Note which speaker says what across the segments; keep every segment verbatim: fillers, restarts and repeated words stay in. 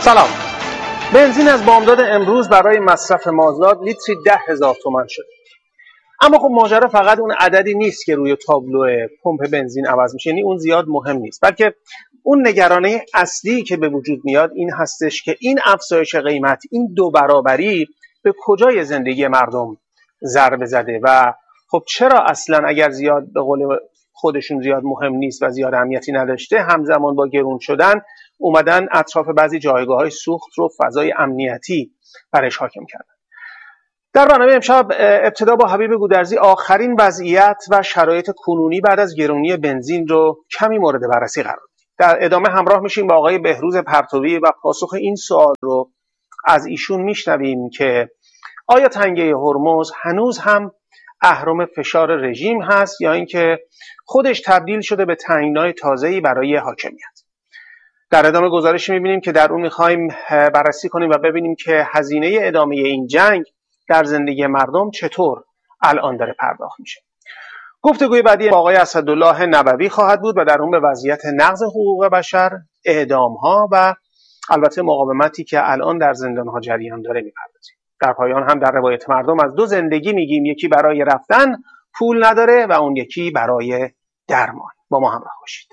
Speaker 1: سلام. بنزین از بامداد امروز برای مصرف مازاد لیتری ده هزار تومان شده. اما خب ماجرا فقط اون عددی نیست که روی تابلو پمپ بنزین عوض میشه، یعنی اون زیاد مهم نیست، بلکه اون نگرانی اصلی که به وجود میاد این هستش که این افزایش قیمت، این دو برابری به کجای زندگی مردم ضربه زده و خب چرا اصلا اگر زیاد به قول خودشون زیاد مهم نیست و زیاد اهمیتی نداشته، همزمان با گرون شدن اومدن اطراف بعضی جایگاه‌های سوخت رو فضای امنیتی برش حاکم کردن. در برنامه امشب ابتدا با حبیب گودرزی آخرین وضعیت و شرایط کنونی بعد از گرونی بنزین رو کمی مورد بررسی قرار میدیم. در ادامه همراه میشیم با آقای بهروز پرتوی و پاسخ این سوال رو از ایشون میشنویم که آیا تنگه هرمز هنوز هم اهرم فشار رژیم هست یا اینکه خودش تبدیل شده به تنگنای تازه‌ای برای حاکمیت. در ادامه گزارشی میبینیم که در اون میخوایم بررسی کنیم و ببینیم که هزینه ادامه این جنگ در زندگی مردم چطور الان داره پرداخت میشه. گفتگوی بعدی با آقای اسدالله نبوی خواهد بود و در اون به وضعیت نقض حقوق بشر، اعدام‌ها و البته مقاومتی که الان در زندان‌ها جریان داره میپردازیم. در پایان هم در روایت مردم از دو زندگی میگیم، یکی برای رفتن پول نداره و اون یکی برای درمان. با ما همراه باشید.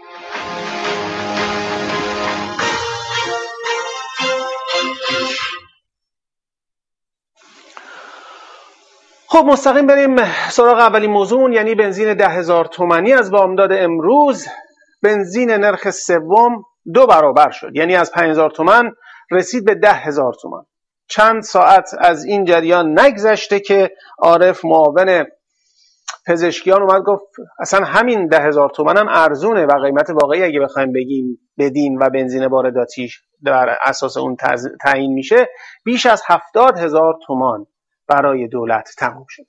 Speaker 1: خب مستقیم بریم سراغ اولین موضوع، یعنی بنزین ده هزار تومانی از بامداد امروز. بنزین نرخ سوم دو برابر شد، یعنی از پنج هزار تومان رسید به ده هزار تومان. چند ساعت از این جریان نگذشته که عارف معاون پزشکیان اومد گفت اصلا همین ده هزار تومان هم ارزونه و قیمت واقعی اگه بخوایم بگیم بدین و بنزین وارداتی در اساس اون تعیین میشه بیش از هفتاد هزار تومان برای دولت تموم شد.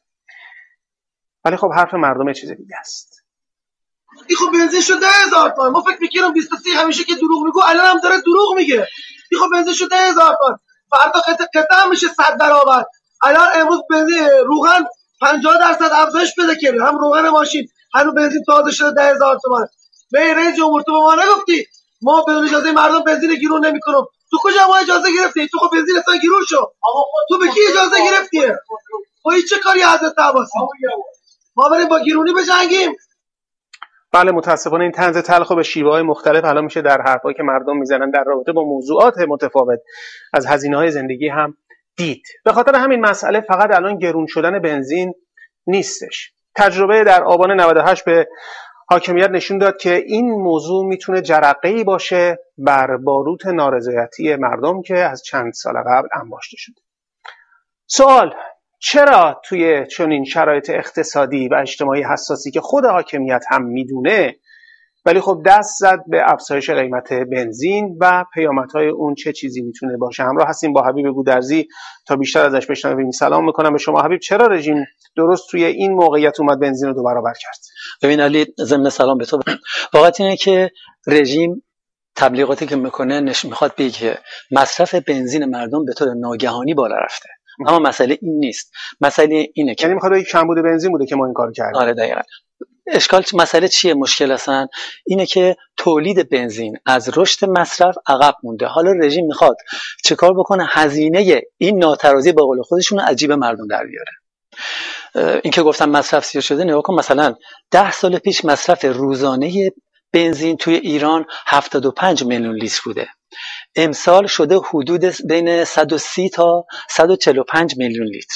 Speaker 1: ولی خب حرف مردم چیز دیگه است.
Speaker 2: این خب بنزین شد ده هزار تومان. ما فکر می‌کردیم بیست و سه همیشه که دروغ میگه، الان هم داره دروغ میگه. این خب بنزین شد ده هزار تومان. فردا قطعه قطعه میشه صد برابر. الان امروز بنزین روغن پنجاه درصد افزایش پیدا کرده، هم روغن ماشین هم بنزین تازه شده ده هزار تومان. به رئیس جمهور تو به ما نگفتی ما بدون اجازه مردم بنزین گیرون نمی‌کنیم؟ تو کجا ما اجازه گرفتی؟ تو خب بنزین اصلا گیرون شو. تو به کی اجازه گرفتی؟ خب این چه کاری حضرت عباسی؟ ما بریم با گیرونی بجنگیم؟
Speaker 1: بله متاسفانه این طنز تلخ به شیوه‌های مختلف الان میشه در حرفایی که مردم میزنن در رابطه با موضوعات متفاوت از هزینه‌های زندگی هم دید. به خاطر همین مسئله فقط الان گرون شدن بنزین نیستش. تجربه در آبان نود و هشت به حاکمیت نشون داد که این موضوع میتونه جرقه‌ای باشه بر باروت نارضایتی مردم که از چند سال قبل انباشته شده. سوال: چرا توی چنین شرایط اقتصادی و اجتماعی حساسی که خود حاکمیت هم میدونه ولی خب دست زد به افزایش قیمت بنزین و پیامدهای اون چه چیزی میتونه باشه؟ همراه هستیم با حبیب گودرزی تا بیشتر ازش بشنویم. سلام میکنم به شما حبیب. چرا رژیم درست توی این موقعیت اومد بنزین رو دو برابر کرد؟
Speaker 3: ببین علی، ضمن سلام به تو، واقعیت اینه که رژیم تبلیغاتی که میکنه نش میخواد بگه که مصرف بنزین مردم به طور ناگهانی بالا رفته، اما مسئله این نیست. مسئله اینه که
Speaker 1: یعنی میخواد بگه کمبود بنزین بوده که ما این کارو کردیم.
Speaker 3: آره دقیقاً. اشکال مسئله چیه؟ مشکل اصلا اینه که تولید بنزین از رشد مصرف عقب مونده. حالا رژیم میخواد چه کار بکنه؟ هزینه این ناترازی با قول خودشون از جیب مردم در بیاره. این که گفتم مصرف سیر شده، نگاه کن مثلا ده سال پیش مصرف روزانه بنزین توی ایران هفتاد و پنج میلیون لیتر بوده، امسال شده حدود بین صد و سی تا صد و چهل و پنج میلیون لیتر.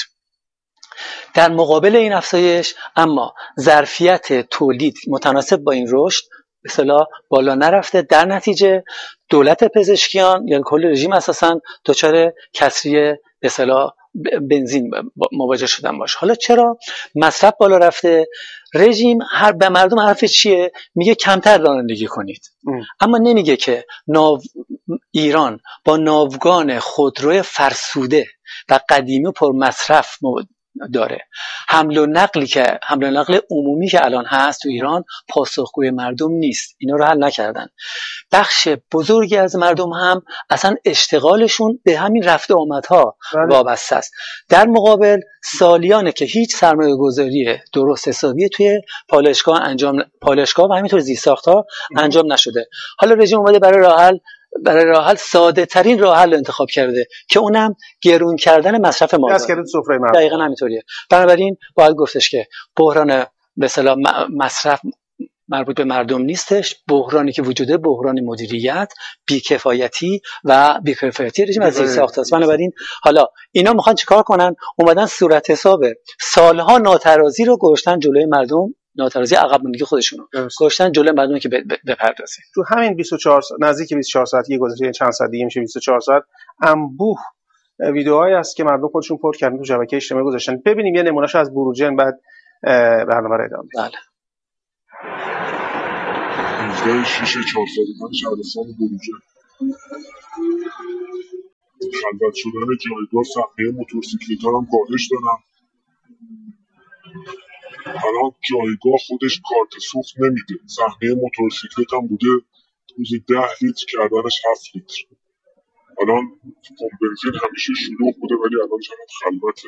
Speaker 3: در مقابل این افزایش اما ظرفیت تولید متناسب با این رشد به اصطلاح بالا نرفته. در نتیجه دولت پزشکیان یعنی کل رژیم اساساً دچار کسری به اصطلاح بنزین مواجه شدن باشه. حالا چرا مصرف بالا رفته؟ رژیم هر به مردم حرف چیه؟ میگه کمتر رانندگی کنید، ام. اما نمیگه که ناو ایران با ناوگان خودرو فرسوده و قدیمی پر مصرف داره. حمل و نقلی که حمل و نقل عمومی که الان هست تو ایران پاسخگوی مردم نیست. اینا رو حل نکردن. بخش بزرگی از مردم هم اصلا اشتغالشون به همین رفت آمدها وابسته است. در مقابل سالیانه که هیچ سرمایه گذاری درست حسابی توی پالایشگاه انجام پالایشگاه و همینطور زیرساخت‌ها انجام نشده. حالا رژیم اومده برای راه حل برای راه حل ساده ترین راه حل انتخاب کرده که اونم گرون کردن مصرف مازاد.
Speaker 1: دستگیری سفره مردم.
Speaker 3: دقیقاً همینطوریه. بنابراین باید گفتش که بحران به اصطلاح مصرف مربوط به مردم نیستش، بحرانی که وجوده بحران مدیریت، بیکفایتی و بیکفایتی رژیم از زیر ساخت است. بنابراین حالا اینا میخوان چیکار کنن؟ اومدن صورت حساب سالها ناترازی رو گذاشتن جلوی مردم، ناترازی عقب ماندگی خودشونو گذاشتن جلوی مردم که بپردازه.
Speaker 1: تو همین بیست و چهار نزدیک بیست و چهار ساعتی گذشته، چند ساعت دیگه میشه بیست و چهار ساعت، انبوه ویدیوهایی هست که مردم خودشون پر کردن تو شبکه اجتماعی گذاشتن. ببینیم یه نمونهشو از بروجرد، بعد برنامه رو ادامه بدیم.
Speaker 3: بله.
Speaker 4: هجده شش چهارصد و پنج شهرستان بروجرد. خلوت شدن جایگاه صفحه موتورسیکلت‌ها هم کاهش دادن. الان جایگاه خودش کارت سوخت نمیده. صحنه موتورسیکلت هم بوده روزی ده لیتر کردنش هفت لیتر. الان پمپ بنزین همیشه شلوغ بوده ولی الان چقدر خلوته.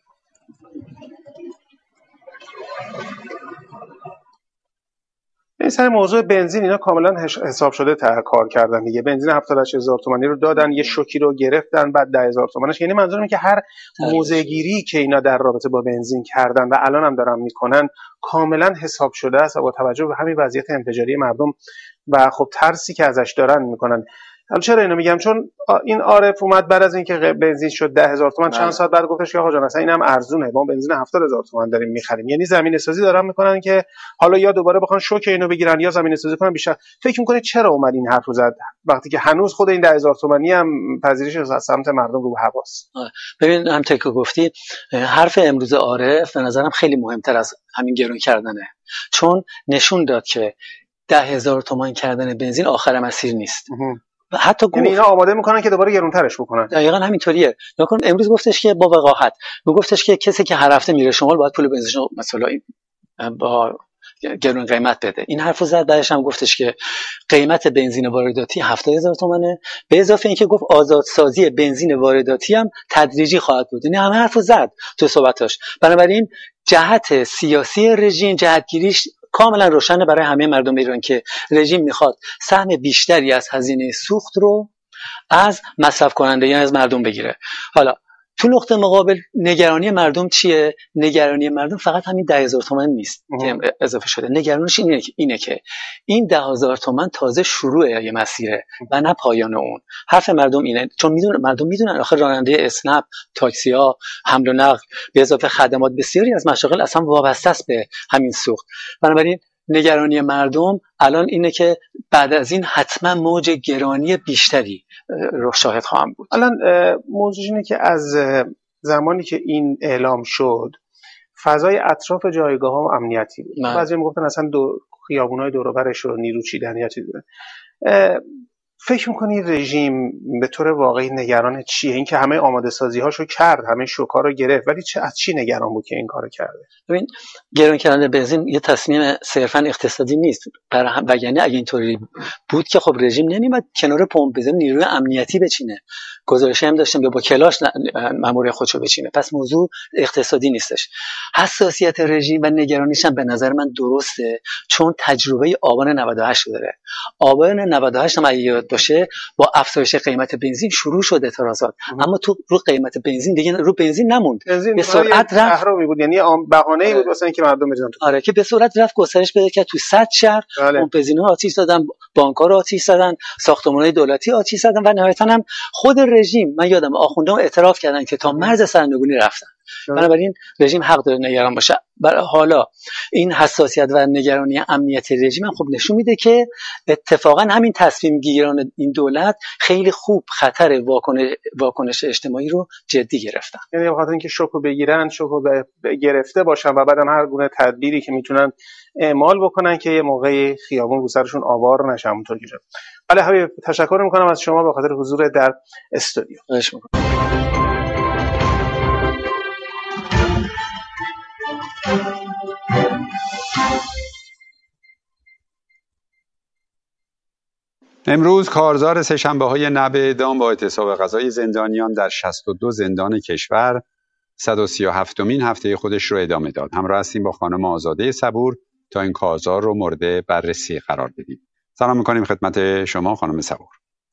Speaker 1: این سر موضوع بنزین اینا کاملا حساب شده تا کار کردن دیگه. بنزین هفتاد و هشت هزار تومانی رو دادن، یه شوکی رو گرفتن، بعد ده هزار تومانش. یعنی منظورم اینه که هر موزه‌گیری که اینا در رابطه با بنزین کردن و الان هم دارن میکنن کاملا حساب شده است و با توجه به همین وضعیت انفجاری مردم و خب ترسی که ازش دارن میکنن. حالا چرا اینو میگم؟ چون این عارف اومد بعد از اینکه بنزین شد ده هزار تومان چند ساعت بعد گفتش که آقا جان اصلا اینم ارزونه، ما بنزین هفتاد هزار تومان داریم میخریم. یعنی زمینه سازی دارن میکنن که حالا یا دوباره بخوان شوک اینو بگیرن یا زمینه سازی کنن بیشتر. فکر میکنید چرا اومد این حرفو زد وقتی که هنوز خود این ده هزار تومانی هم پذیرش از سمت مردم رو هواست؟
Speaker 3: ببین هم تکو گفتی، حرف امروز عارف به نظرم خیلی مهمتر از همین گرون کردنه، چون نشون داد که ده هزار تومان کردن بنزین آخر مسیر نیست. حتی
Speaker 1: یعنی اینا آماده میکنن که دوباره گرونترش بکنن.
Speaker 3: دقیقاً همینطوریه. نکن امروز گفتش که با وقاحت میگفتش که کسی که هر هفته میره شمال باید پول بنزینشو مثلا با گرون قیمت بده. این حرفو زد. بعدش هم گفتش که قیمت بنزین وارداتی هفتاد هزار تومانه، به اضافه اینکه گفت آزادسازی بنزین وارداتی هم تدریجی خواهد بود. یعنی همه حرفو زد تو صحبتاش. بنابراین جهت سیاسی رژیم، جهتگیریش کاملا روشنه برای همه مردم ایران که رژیم میخواد سهم بیشتری از هزینه سوخت رو از مصرف کننده یعنی از مردم بگیره. حالا تو نقطه مقابل نگرانی مردم چیه؟ نگرانی مردم فقط همین ده هزار تومان نیست که اضافه شده. نگرانیش اینه که اینه که این ده هزار تومان تازه شروع یه مسیره و نه پایان اون. حرف مردم اینه، چون میدونن مردم میدونن آخر راننده اسنپ، تاکسی ها، حمل و نقل به اضافه خدمات بسیاری از مشاغل اصلا وابسته است به همین سوخت. بنابراین نگرانی مردم الان اینه که بعد از این حتما موج گرانی بیشتری رو شاهد خواهم بود.
Speaker 1: الان موضوع اینه که از زمانی که این اعلام شد فضای اطراف جایگاه ها امنیتی بود. بعضی میگفتن اصلا دو خیابونای دور و برش رو نیرو چیدن یا چیزی. فکر می‌کنی رژیم به طور واقعی نگران چیه؟ این که همه آماده سازی هاشو کرد، همه شوکا رو گرفت، ولی چه از چی نگران بود که این کارو کرده؟
Speaker 3: ببین گران کردن بنزین یه تصمیم صرفاً اقتصادی نیست. برای هم وگرنه اگه اینطوری بود که خب رژیم نمیاد کنار پمپ بنزین نیروی امنیتی بچینه. گزارشی هم داشتم که با کلاش مامور خودشو بچینه. پس موضوع اقتصادی نیستش. حساسیت رژیم و نگرانیش هم به نظر من درسته، چون تجربه آبان نود و هشت داره. آبان نود و هشت هم یاد باشه با افزایش قیمت بنزین شروع شد اعتراضات، اما تو رو قیمت بنزین دیگه رو بنزین نموند،
Speaker 1: به سرعت رفت. اهرامی بود، یعنی بهانه‌ای بود واسه اینکه مردم بریزن تو.
Speaker 3: آره که به سرعت رفت گسترش پیدا کرد تو صد شهر. اون بنزین‌ها آتش زدن، بانک‌ها رو آتش زدن، ساختمان‌های دولتی آتش زدن و نهایتاً هم خود رژیم، من یادم آخوندان اعتراف کردن که تا مرز سرنگونی رفتن. بنابراین رژیم حق داره نگران باشه. برای حالا این حساسیت و نگرانی امنیتی رژیم هم خب نشون میده که اتفاقا همین تصمیم گیران این دولت خیلی خوب خطر واکنش واکنش اجتماعی رو جدی گرفتن.
Speaker 1: یعنی بخاطر اینکه شوکو بگیرن، شوکو گرفته باشن و بعدم هر گونه تدبیری که میتونن اعمال بکنن که یه موقعی خیابون رو سرشون آوار نشه. همونطور که شد. بله حبیب، تشکر میکنم از شما به خاطر حضور در استودیو.
Speaker 3: خواهش میکنم.
Speaker 5: امروز کارزار سه‌شنبه‌های نب اعدام با اعتصاب قضای زندانیان در شصت و دو زندان کشور صد و سی و هفتمین هفته خودش رو ادامه داد. همراه هستیم با خانم آزاده صبور تا این کارزار رو مورد بررسی قرار بدیم. سلام می‌کنیم خدمت شما خانم صبور.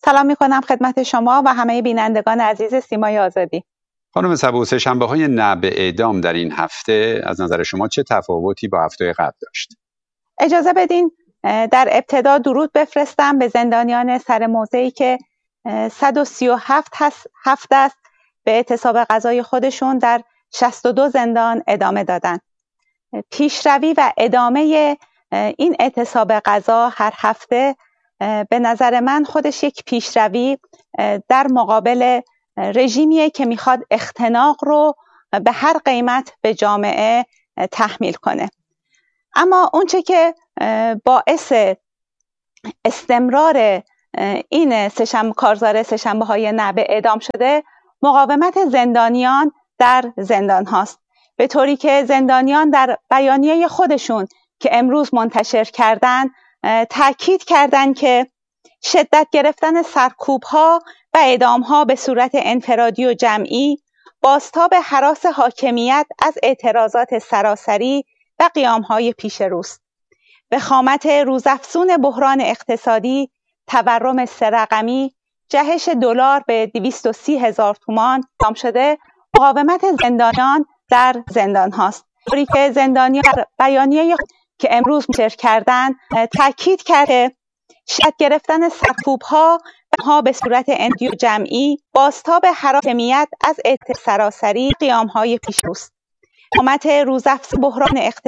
Speaker 6: سلام میکنم خدمت شما و همه بینندگان عزیز سیمای آزادی.
Speaker 5: خانم صبوح، سه‌شنبه‌های نه به اعدام در این هفته از نظر شما چه تفاوتی با هفته قبل داشت؟
Speaker 6: اجازه بدین در ابتدا درود بفرستم به زندانیان سر موضعی که صد و سی و هفت هفته است به اعتصاب قضای خودشون در شصت و دو زندان ادامه دادن. پیشروی و ادامه این اعتصاب قضا هر هفته به نظر من خودش یک پیشروی در مقابل رژیمیه که میخواد اختناق رو به هر قیمت به جامعه تحمیل کنه. اما اونچه که باعث استمرار این سه‌شنبه کارزار سه‌شنبه های نه به اعدام شده مقاومت زندانیان در زندان هاست، به طوری که زندانیان در بیانیه خودشون که امروز منتشر کردن تاکید کردن که شدت گرفتن سرکوب ها و اعدام ها به صورت انفرادی و جمعی بازتاب هراس حاکمیت از اعتراضات سراسری و قیام های پیش روست. وخامت روزافزون بحران اقتصادی، تورم سه رقمی، جهش دلار به دویست و سی هزار تومان اعدام شده مقاومت زندانیان در زندان هاست، طوری که زندانیان در بیانیه که امروز منتشر کردن تاکید کرده شدت گرفتن سرکوب ها ها به صورت انفرادی و جمعی بازتاب حاکمیت از اعتراضات سراسری قیام های پیش روست. وخامت روزافزون بحران اقتصادی